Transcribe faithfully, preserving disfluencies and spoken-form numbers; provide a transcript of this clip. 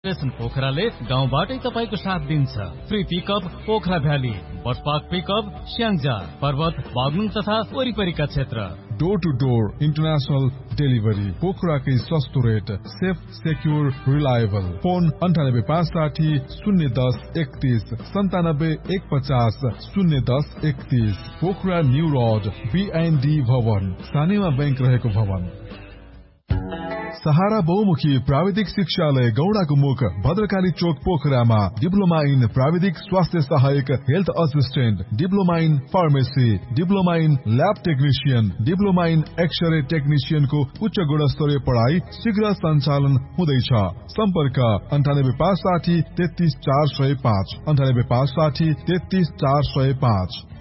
Station पोखराले गाउँबाटै तपाईको साथ दिन्छ। Free pickup Pokhara valley, bus park pickup Syangja, पर्वत, बागलुङ तथा वरिपरिका क्षेत्र। Door to door international delivery, पोखराकै सस्तो rate, safe, secure, reliable. Phone अन्ठानब्बे पाँच साठी शून्य दस एकतीस सन्तानब्बे एक पचास शून्य दस एकतीस। पोखरा न्यू रोड बीएनडी भवन, सानेमा बैंक रहेको भवन। सहारा बहुमुखी प्राविधिक शिक्षालय गौडाको मुख, भद्रकाली चोक पोखरामा डिप्लोमा इन प्राविधिक स्वास्थ्य सहायक, health assistant, diploma in pharmacy, diploma in lab technician, diploma in x-ray टेक्निशियनको उच्च गुणस्तरीय पढाइ शीघ्र सञ्चालन हुँदैछ। सम्पर्क अन्ठानब्बे पाँच साठी तेत्तीस चार सय पाँच अन्ठानब्बे पाँच साठी तेत्तीस चार सय पाँच।